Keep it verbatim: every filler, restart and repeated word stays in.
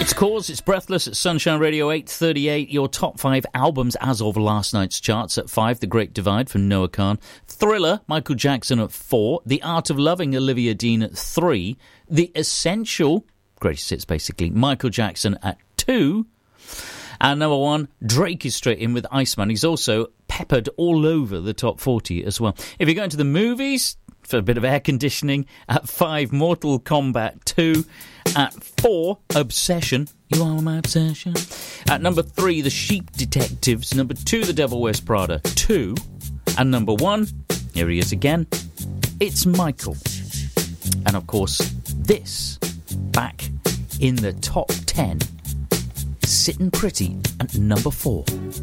It's Cause, it's Breathless at Sunshine Radio eight thirty-eight. Your top five albums as of last night's charts. At five, The Great Divide from Noah Kahan. Thriller, Michael Jackson at four. The Art of Loving, Olivia Dean at three. The Essential, greatest hits basically, Michael Jackson at two. And number one, Drake is straight in with Iceman. He's also peppered all over the top forty as well. If you're going to the movies, for a bit of air conditioning, at five, Mortal Kombat two. At four, Obsession. You are my obsession. At number three, The Sheep Detectives. Number two, The Devil Wears Prada two. And number one, here he is again, it's Michael. And of course, this, back in the top ten, sitting pretty at number four.